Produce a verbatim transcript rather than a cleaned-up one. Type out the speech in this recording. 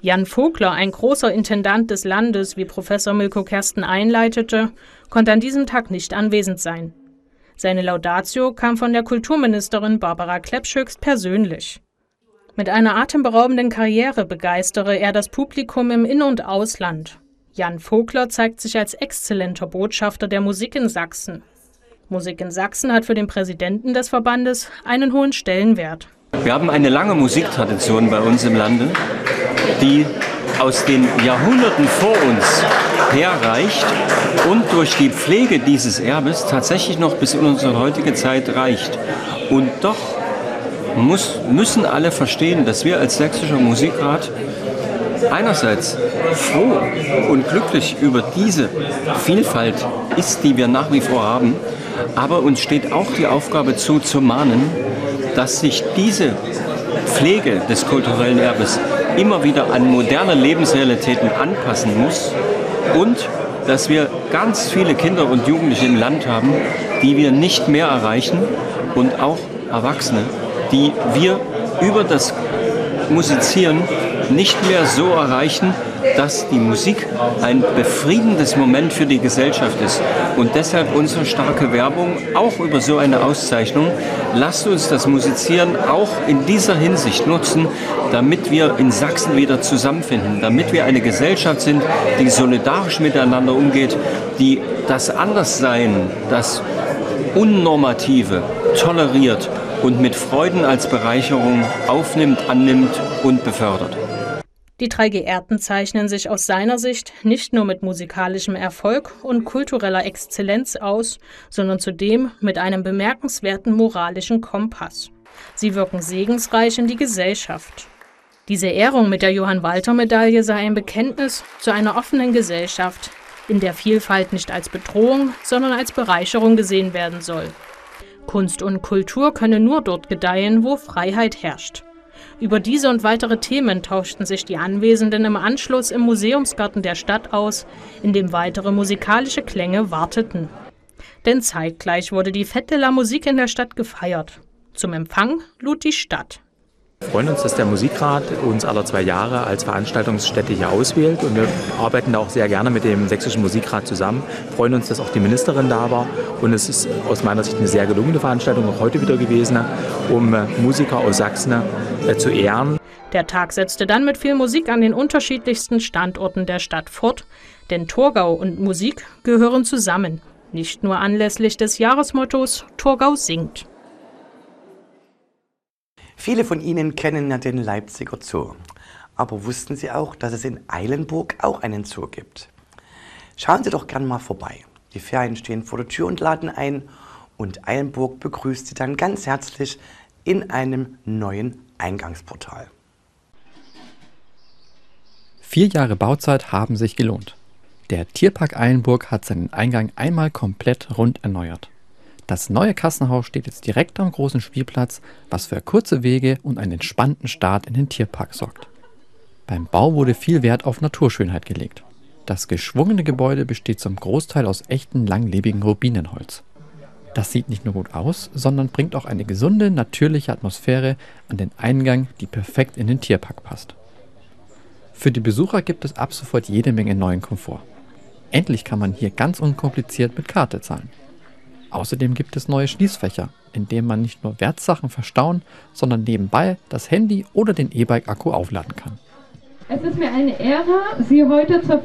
Jan Vogler, ein großer Intendant des Landes, wie Professor Milko Kersten einleitete, konnte an diesem Tag nicht anwesend sein. Seine Laudatio kam von der Kulturministerin Barbara Klepsch höchst persönlich. Mit einer atemberaubenden Karriere begeistere er das Publikum im In- und Ausland. Jan Vogler zeigt sich als exzellenter Botschafter der Musik in Sachsen. Musik in Sachsen hat für den Präsidenten des Verbandes einen hohen Stellenwert. Wir haben eine lange Musiktradition bei uns im Lande, die aus den Jahrhunderten vor uns herreicht und durch die Pflege dieses Erbes tatsächlich noch bis in unsere heutige Zeit reicht. Und doch muss, müssen alle verstehen, dass wir als Sächsischer Musikrat einerseits froh und glücklich über diese Vielfalt ist, die wir nach wie vor haben, aber uns steht auch die Aufgabe zu, zu mahnen, dass sich diese Pflege des kulturellen Erbes immer wieder an moderne Lebensrealitäten anpassen muss und dass wir ganz viele Kinder und Jugendliche im Land haben, die wir nicht mehr erreichen und auch Erwachsene, die wir über das Musizieren nicht mehr so erreichen, dass die Musik ein befriedigendes Moment für die Gesellschaft ist. Und deshalb unsere starke Werbung, auch über so eine Auszeichnung. Lasst uns das Musizieren auch in dieser Hinsicht nutzen, damit wir in Sachsen wieder zusammenfinden, damit wir eine Gesellschaft sind, die solidarisch miteinander umgeht, die das Anderssein, das Unnormative toleriert und mit Freuden als Bereicherung aufnimmt, annimmt und befördert. Die drei Geehrten zeichnen sich aus seiner Sicht nicht nur mit musikalischem Erfolg und kultureller Exzellenz aus, sondern zudem mit einem bemerkenswerten moralischen Kompass. Sie wirken segensreich in die Gesellschaft. Diese Ehrung mit der Johann-Walter-Medaille sei ein Bekenntnis zu einer offenen Gesellschaft, in der Vielfalt nicht als Bedrohung, sondern als Bereicherung gesehen werden soll. Kunst und Kultur könne nur dort gedeihen, wo Freiheit herrscht. Über diese und weitere Themen tauschten sich die Anwesenden im Anschluss im Museumsgarten der Stadt aus, in dem weitere musikalische Klänge warteten. Denn zeitgleich wurde die Fête de la Musique in der Stadt gefeiert. Zum Empfang lud die Stadt. Wir freuen uns, dass der Musikrat uns alle zwei Jahre als Veranstaltungsstätte hier auswählt und wir arbeiten da auch sehr gerne mit dem Sächsischen Musikrat zusammen. Wir freuen uns, dass auch die Ministerin da war und es ist aus meiner Sicht eine sehr gelungene Veranstaltung, auch heute wieder gewesen, um Musiker aus Sachsen äh, zu ehren. Der Tag setzte dann mit viel Musik an den unterschiedlichsten Standorten der Stadt fort, denn Thurgau und Musik gehören zusammen, nicht nur anlässlich des Jahresmottos Thurgau singt. Viele von Ihnen kennen ja den Leipziger Zoo. Aber wussten Sie auch, dass es in Eilenburg auch einen Zoo gibt? Schauen Sie doch gern mal vorbei. Die Ferien stehen vor der Tür und laden ein. Und Eilenburg begrüßt Sie dann ganz herzlich in einem neuen Eingangsportal. Vier Jahre Bauzeit haben sich gelohnt. Der Tierpark Eilenburg hat seinen Eingang einmal komplett rund erneuert. Das neue Kassenhaus steht jetzt direkt am großen Spielplatz, was für kurze Wege und einen entspannten Start in den Tierpark sorgt. Beim Bau wurde viel Wert auf Naturschönheit gelegt. Das geschwungene Gebäude besteht zum Großteil aus echtem langlebigen Rubinenholz. Das sieht nicht nur gut aus, sondern bringt auch eine gesunde, natürliche Atmosphäre an den Eingang, die perfekt in den Tierpark passt. Für die Besucher gibt es ab sofort jede Menge neuen Komfort. Endlich kann man hier ganz unkompliziert mit Karte zahlen. Außerdem gibt es neue Schließfächer, in denen man nicht nur Wertsachen verstauen, sondern nebenbei das Handy oder den E-Bike-Akku aufladen kann. Es ist mir eine Ehre, Sie heute zur